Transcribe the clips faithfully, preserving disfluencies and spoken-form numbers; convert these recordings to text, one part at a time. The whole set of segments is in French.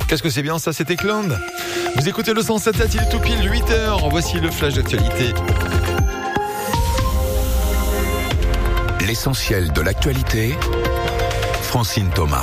Qu'est-ce que c'est bien ça, c'était Cland. Vous écoutez le cent sept sept, il est tout pile huit heures. Voici le flash d'actualité. L'essentiel de l'actualité, Francine Thomas.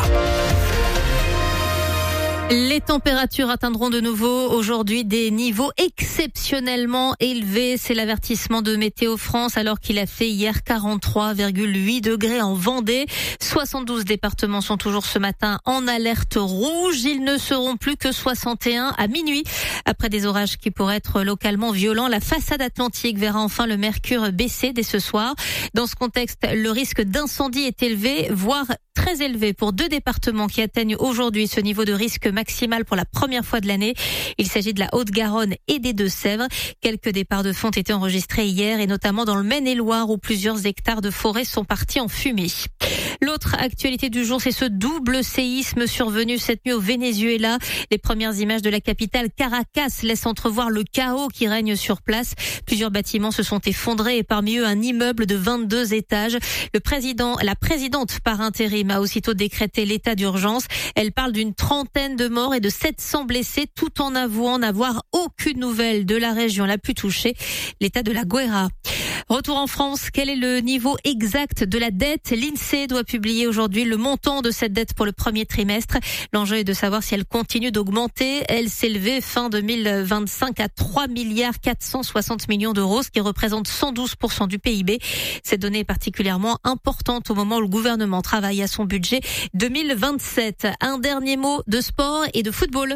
Les températures atteindront de nouveau aujourd'hui des niveaux exceptionnellement élevés. C'est l'avertissement de Météo France alors qu'il a fait hier quarante-trois virgule huit degrés en Vendée. soixante-douze départements sont toujours ce matin en alerte rouge. Ils ne seront plus que soixante et un à minuit. Après des orages qui pourraient être localement violents, la façade atlantique verra enfin le mercure baisser dès ce soir. Dans ce contexte, le risque d'incendie est élevé, voire très élevé pour deux départements qui atteignent aujourd'hui ce niveau de risque maximal pour la première fois de l'année. Il s'agit de la Haute-Garonne et des Deux-Sèvres. Quelques départs de feu ont été enregistrés hier et notamment dans le Maine-et-Loire où plusieurs hectares de forêt sont partis en fumée. L'autre actualité du jour, c'est ce double séisme survenu cette nuit au Venezuela. Les premières images de la capitale Caracas laissent entrevoir le chaos qui règne sur place. Plusieurs bâtiments se sont effondrés et parmi eux un immeuble de vingt-deux étages. Le président, la présidente par intérim a aussitôt décrété l'état d'urgence. Elle parle d'une trentaine de morts et de sept cents blessés tout en avouant n'avoir aucune nouvelle de la région la plus touchée, l'état de la Guaira. Retour en France, quel est le niveau exact de la dette ? L'INSEE doit publier aujourd'hui le montant de cette dette pour le premier trimestre. L'enjeu est de savoir si elle continue d'augmenter. Elle s'élevait fin deux mille vingt-cinq à trois milliards quatre cent soixante millions d'euros, ce qui représente cent douze pour cent du P I B. Cette donnée est particulièrement importante au moment où le gouvernement travaille à son budget deux mille vingt-sept. Un dernier mot de sport et de football.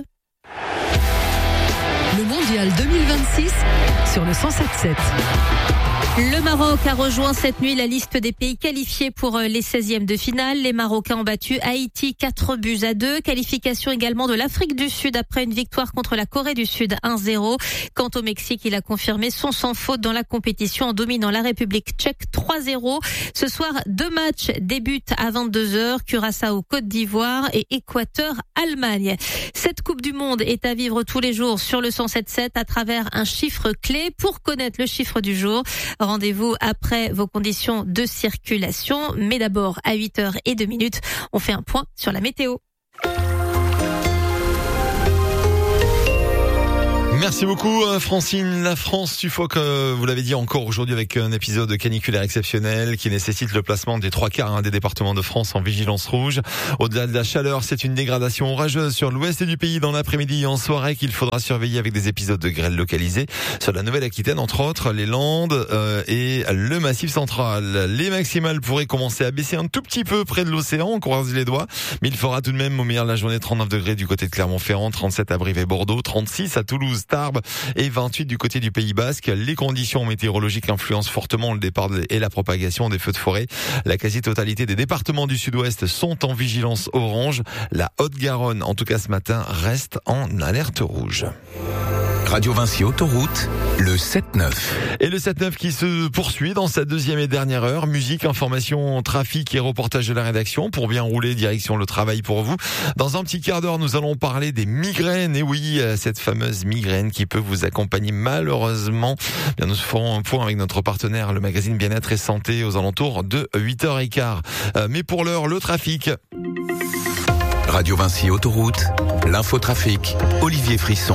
Le mondial deux mille vingt-six sur le cent sept sept. Le Maroc a rejoint cette nuit la liste des pays qualifiés pour les seizièmes de finale. Les Marocains ont battu Haïti quatre buts à deux. Qualification également de l'Afrique du Sud après une victoire contre la Corée du Sud un zéro. Quant au Mexique, il a confirmé son sans faute dans la compétition en dominant la République tchèque trois zéro. Ce soir, deux matchs débutent à vingt-deux heures. Curaçao, Côte d'Ivoire et Équateur, Allemagne. Cette Coupe du Monde est à vivre tous les jours sur le cent sept sept à travers un chiffre clé. Pour connaître le chiffre du jour, rendez-vous après vos conditions de circulation. Mais d'abord, à huit heures deux minutes, on fait un point sur la météo. Merci beaucoup Francine. La France suffoque, vous l'avez dit, encore aujourd'hui avec un épisode caniculaire exceptionnel qui nécessite le placement des trois quarts des départements de France en vigilance rouge. Au-delà de la chaleur, c'est une dégradation orageuse sur l'ouest du pays dans l'après-midi et en soirée qu'il faudra surveiller avec des épisodes de grêle localisés sur la Nouvelle-Aquitaine, entre autres les Landes euh, et le Massif central. Les maximales pourraient commencer à baisser un tout petit peu près de l'océan, on croise les doigts, mais il fera tout de même au meilleur de la journée trente-neuf degrés du côté de Clermont-Ferrand, trente-sept à Brive et Bordeaux, trente-six à Toulouse, Tarbes et vingt-huit du côté du Pays Basque. Les conditions météorologiques influencent fortement le départ et la propagation des feux de forêt. La quasi-totalité des départements du sud-ouest sont en vigilance orange. La Haute-Garonne, en tout cas ce matin, reste en alerte rouge. Radio Vinci Autoroute, le sept neuf. Et le sept neuf qui se poursuit dans sa deuxième et dernière heure. Musique, information, trafic et reportage de la rédaction pour bien rouler direction le travail pour vous. Dans un petit quart d'heure, nous allons parler des migraines. Et oui, cette fameuse migraine qui peut vous accompagner malheureusement. Bien, nous ferons un point avec notre partenaire, le magazine Bien-être et Santé, aux alentours de huit heures quinze. Mais pour l'heure, le trafic. Radio Vinci Autoroute, l'infotrafic, Olivier Frisson.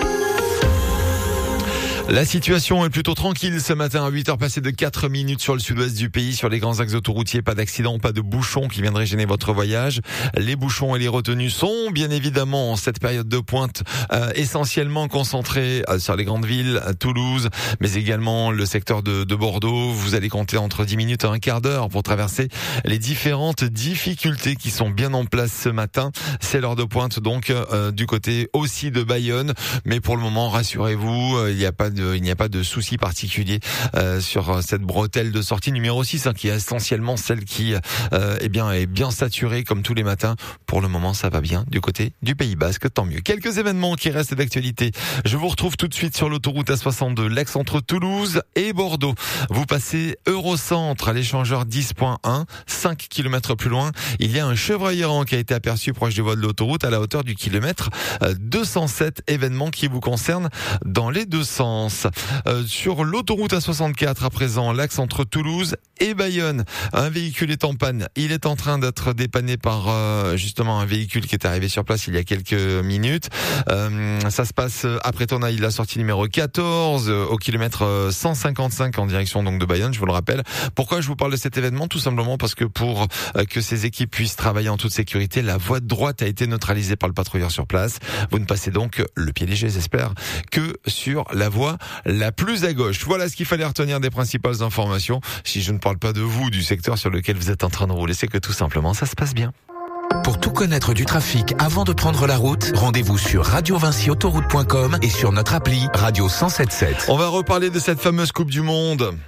La situation est plutôt tranquille ce matin à huit heures passées de quatre minutes sur le sud-ouest du pays, sur les grands axes autoroutiers. Pas d'accident, pas de bouchons qui viendraient gêner votre voyage. Les bouchons et les retenues sont bien évidemment en cette période de pointe euh, essentiellement concentrés euh, sur les grandes villes, à Toulouse, mais également le secteur de, de Bordeaux. Vous allez compter entre dix minutes et un quart d'heure pour traverser les différentes difficultés qui sont bien en place ce matin. C'est l'heure de pointe donc euh, du côté aussi de Bayonne, mais pour le moment rassurez-vous, euh, il n'y a pas de De, il n'y a pas de souci particulier euh, sur cette bretelle de sortie numéro six, hein, qui est essentiellement celle qui euh, eh bien, est bien saturée comme tous les matins. Pour le moment, ça va bien du côté du Pays Basque, tant mieux. Quelques événements qui restent d'actualité. Je vous retrouve tout de suite sur l'autoroute A soixante-deux, l'axe entre Toulouse et Bordeaux. Vous passez Eurocentre à l'échangeur dix point un, cinq kilomètres plus loin. Il y a un chevreuil errant qui a été aperçu proche du voie de l'autoroute à la hauteur du kilomètre deux cent sept. Événement qui vous concerne dans les deux sens. Euh, sur l'autoroute A soixante-quatre à présent, l'axe entre Toulouse et Bayonne. Un véhicule est en panne. Il est en train d'être dépanné par euh, justement un véhicule qui est arrivé sur place il y a quelques minutes. Euh, ça se passe après Tournai, la sortie numéro quatorze, euh, au kilomètre cent cinquante-cinq en direction donc de Bayonne, je vous le rappelle. Pourquoi je vous parle de cet événement? Tout simplement parce que pour euh, que ces équipes puissent travailler en toute sécurité, la voie de droite a été neutralisée par le patrouilleur sur place. Vous ne passez donc le pied léger, j'espère, que sur la voie la plus à gauche. Voilà ce qu'il fallait retenir des principales informations. Si je ne parle pas de vous, du secteur sur lequel vous êtes en train de rouler, c'est que tout simplement ça se passe bien. Pour tout connaître du trafic avant de prendre la route, rendez-vous sur radio vinci autoroute point com et sur notre appli Radio cent sept sept. On va reparler de cette fameuse Coupe du Monde.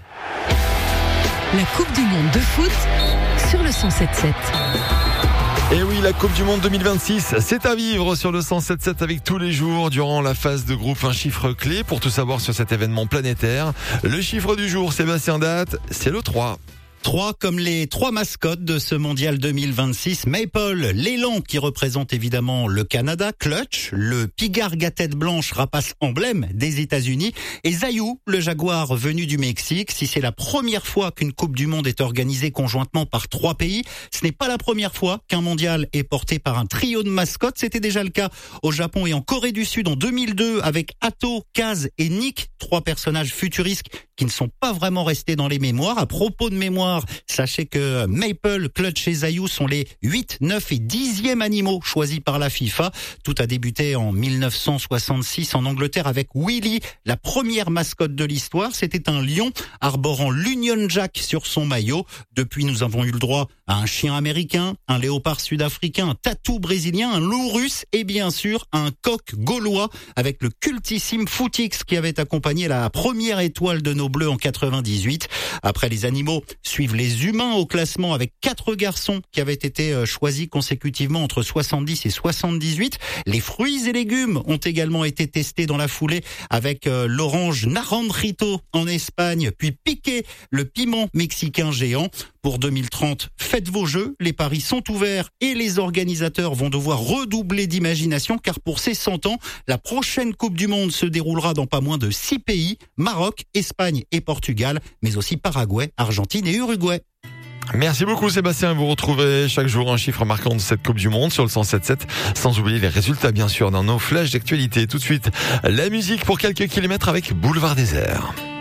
La Coupe du Monde de foot sur le cent sept sept. Et oui, la Coupe du Monde deux mille vingt-six, c'est à vivre sur le cent sept sept avec tous les jours durant la phase de groupe un chiffre clé pour tout savoir sur cet événement planétaire. Le chiffre du jour, Sébastien Date, c'est le trois. Trois comme les trois mascottes de ce mondial deux mille vingt-six. Maple, l'élan qui représente évidemment le Canada. Clutch, le pigargue à tête blanche, rapace emblème des États-Unis. Et Zayou, le jaguar venu du Mexique. Si c'est la première fois qu'une Coupe du Monde est organisée conjointement par trois pays, ce n'est pas la première fois qu'un mondial est porté par un trio de mascottes. C'était déjà le cas au Japon et en Corée du Sud en deux mille deux avec Atto, Kaz et Nick, trois personnages futuristes qui ne sont pas vraiment restés dans les mémoires. À propos de mémoire, sachez que Maple, Clutch et Zayou sont les huit, neuf et dixième animaux choisis par la FIFA. Tout a débuté en mille neuf cent soixante-six en Angleterre avec Willy, la première mascotte de l'histoire. C'était un lion arborant l'Union Jack sur son maillot. Depuis, nous avons eu le droit à un chien américain, un léopard sud-africain, un tatou brésilien, un loup russe et bien sûr un coq gaulois avec le cultissime Footix qui avait accompagné la première étoile de nos Bleus en quatre-vingt-dix-huit. Après les animaux, suivent les humains au classement avec quatre garçons qui avaient été choisis consécutivement entre soixante-dix et soixante-dix-huit. Les fruits et légumes ont également été testés dans la foulée avec l'orange Naranjito en Espagne, puis Piqué, le piment mexicain géant. Pour deux mille trente, faites vos jeux, les paris sont ouverts et les organisateurs vont devoir redoubler d'imagination car pour ces cent ans, la prochaine Coupe du Monde se déroulera dans pas moins de six pays, Maroc, Espagne et Portugal, mais aussi Paraguay, Argentine et Uruguay. Merci beaucoup Sébastien, vous retrouvez chaque jour un chiffre marquant de cette Coupe du Monde sur le cent sept sept, sans oublier les résultats bien sûr dans nos flashs d'actualité. Tout de suite, la musique pour quelques kilomètres avec Boulevard Désert.